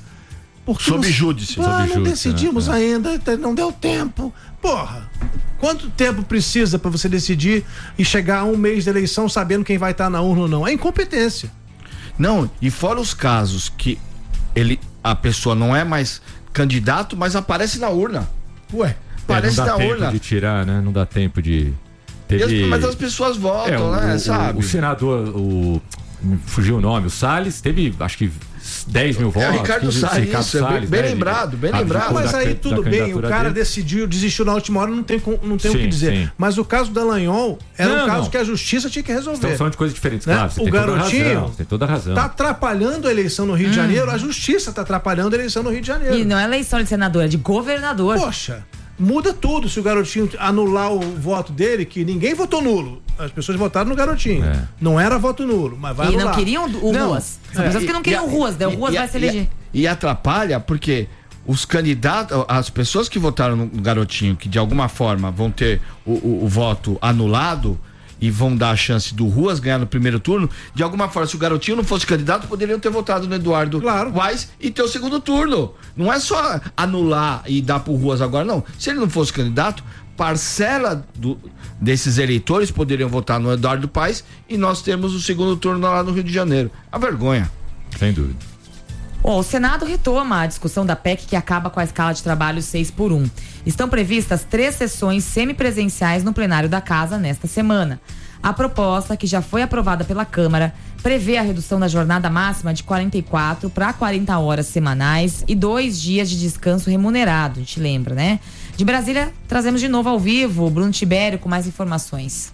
Sob júdice. Ah, Sob não júdice, decidimos né? ainda, não deu tempo. Porra, quanto tempo precisa para você decidir e chegar a um mês de eleição sabendo quem vai estar na urna ou não? É incompetência. Não, e fora os casos que ele, a pessoa não é mais candidato, mas aparece na urna. Ué, aparece é, não dá na tempo urna. de tirar, né? Não dá tempo de... Teve... As, mas as pessoas votam, é, o, né? O, sabe? O senador, o... fugiu o nome, o Salles, teve, acho que dez mil votos. É o Ricardo Salles, Ricardo isso, Salles, bem, bem né, lembrado, bem lembrado. Mas aí da, tudo da bem, o cara dele. decidiu, desistiu na última hora, não tem, não tem sim, o que dizer. Sim. Mas o caso do Dallagnol era não, um caso não. que a justiça tinha que resolver. Estamos falando de coisas diferentes, né? claro. Você o tem garotinho toda razão, tem toda a razão. Tá atrapalhando a eleição no Rio hum. de Janeiro, a justiça tá atrapalhando a eleição no Rio de Janeiro. E não é eleição de senador, é de governador. Poxa, muda tudo se o garotinho anular o voto dele, que ninguém votou nulo. As pessoas votaram no garotinho. É. Não era voto nulo, mas vai e anular. E não queriam o não. Ruas. São é. pessoas que não queriam e, Ruas, deu Ruas e, vai se eleger. E, e atrapalha porque os candidatos, as pessoas que votaram no garotinho, que de alguma forma vão ter o, o, o voto anulado e vão dar a chance do Ruas ganhar no primeiro turno, de alguma forma, se o garotinho não fosse candidato, poderiam ter votado no Eduardo claro. Weiss e ter o segundo turno. Não é só anular e dar pro Ruas agora, não. Se ele não fosse candidato, parcela do, desses eleitores poderiam votar no Eduardo Paes e nós temos o segundo turno lá no Rio de Janeiro. A vergonha. Sem dúvida. Oh, o Senado retoma a discussão da P E C que acaba com a escala de trabalho seis por um. Estão previstas três sessões semipresenciais no plenário da Casa nesta semana. A proposta, que já foi aprovada pela Câmara, prevê a redução da jornada máxima de quarenta e quatro para quarenta horas semanais e dois dias de descanso remunerado, a gente lembra, né? De Brasília, trazemos de novo ao vivo o Bruno Tibério com mais informações.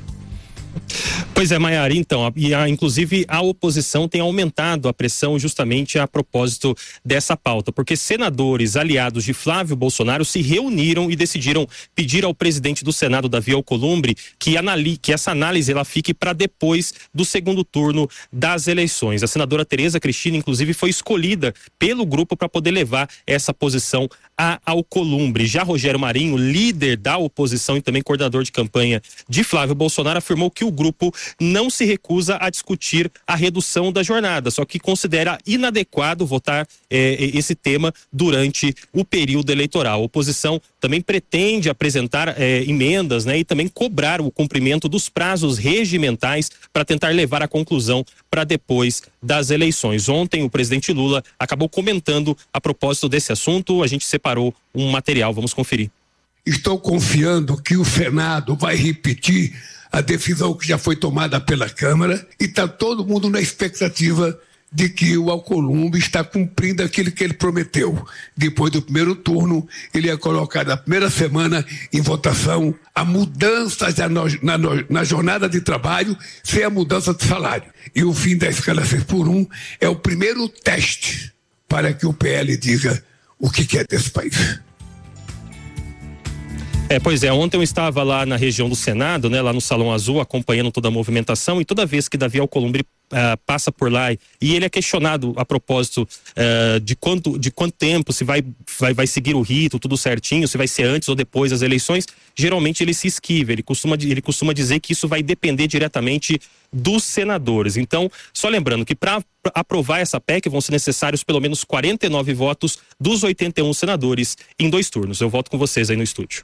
Pois é, Maiara, então, e a, inclusive a oposição tem aumentado a pressão justamente a propósito dessa pauta, porque senadores aliados de Flávio Bolsonaro se reuniram e decidiram pedir ao presidente do Senado, Davi Alcolumbre, que, anali, que essa análise ela fique para depois do segundo turno das eleições. A senadora Tereza Cristina, inclusive, foi escolhida pelo grupo para poder levar essa posição a Alcolumbre. Já Rogério Marinho, líder da oposição e também coordenador de campanha de Flávio Bolsonaro, afirmou que o grupo não se recusa a discutir a redução da jornada, só que considera inadequado votar eh, esse tema durante o período eleitoral. A oposição também pretende apresentar eh, emendas, né, e também cobrar o cumprimento dos prazos regimentais para tentar levar a conclusão para depois das eleições. Ontem o presidente Lula acabou comentando a propósito desse assunto. A gente separou um material, vamos conferir. Estou confiando que o Senado vai repetir a decisão que já foi tomada pela Câmara e está todo mundo na expectativa de que o Alcolumbre está cumprindo aquilo que ele prometeu. Depois do primeiro turno, ele ia colocar na primeira semana em votação a mudança na, na, na jornada de trabalho sem a mudança de salário. E o fim da escala seis por um é o primeiro teste para que o P L diga o que quer desse país. É, pois é, ontem eu estava lá na região do Senado, né, lá no Salão Azul, acompanhando toda a movimentação, e toda vez que Davi Alcolumbre uh, passa por lá e ele é questionado a propósito uh, de, quanto, de quanto tempo, se vai, vai, vai seguir o rito, tudo certinho, se vai ser antes ou depois das eleições, geralmente ele se esquiva, ele costuma, ele costuma dizer que isso vai depender diretamente dos senadores. Então, só lembrando que para aprovar essa P E C vão ser necessários pelo menos quarenta e nove votos dos oitenta e um senadores em dois turnos. Eu volto com vocês aí no estúdio.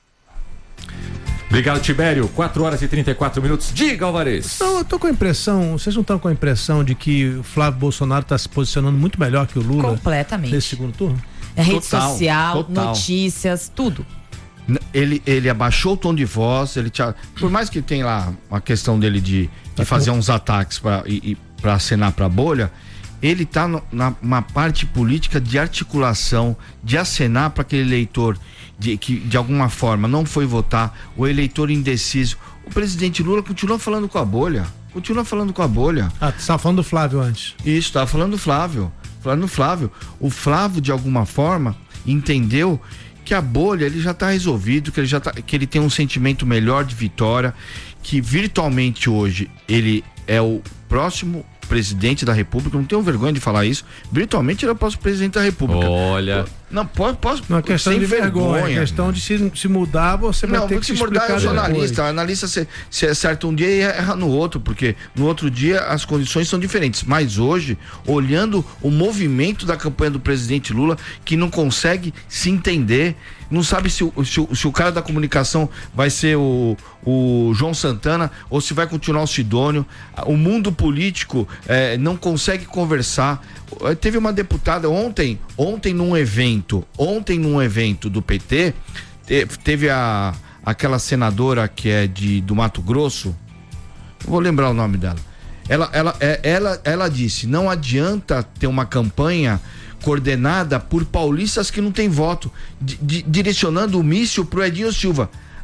Obrigado, Tibério. quatro horas e trinta e quatro minutos. Diga, Alvarez. Não, eu tô com a impressão, vocês não estão com a impressão de que o Flávio Bolsonaro está se posicionando muito melhor que o Lula? Completamente. Nesse segundo turno? É rede Total, social, total. notícias, tudo. Ele, ele abaixou o tom de voz, ele tinha, por mais que tenha lá uma questão dele de, de fazer uns ataques para e, e para acenar para a bolha, ele está na uma parte política de articulação, de acenar para aquele eleitor de, que de alguma forma não foi votar, o eleitor indeciso. O presidente Lula continua falando com a bolha, continua falando com a bolha. Ah, tu estava falando do Flávio antes. Isso, estava falando do Flávio, falando do Flávio. O Flávio, de alguma forma, entendeu que a bolha ele já está resolvido, que ele já tá, que ele tem um sentimento melhor de vitória, que virtualmente hoje ele é o próximo presidente da República, não tenho vergonha de falar isso, virtualmente ele é o próximo presidente da República. Olha. Não, posso, posso Não é questão sem de vergonha, vergonha. é questão de se, se mudar, você vai não, ter que se se mudar é explicar o jornalista, depois. o analista se, se acerta um dia e erra no outro, porque no outro dia as condições são diferentes, mas hoje, olhando o movimento da campanha do presidente Lula, que não consegue se entender, não sabe se o, se o, se o cara da comunicação vai ser o, o João Santana ou se vai continuar o Sidônio. O mundo político eh, não consegue conversar. Teve uma deputada ontem, ontem num evento, ontem num evento do P T, teve a, aquela senadora que é de, do Mato Grosso, vou lembrar o nome dela. Ela, ela, ela, ela disse, não adianta ter uma campanha coordenada por paulistas que não têm voto, di, di, direcionando o míssil pro Edinho Silva.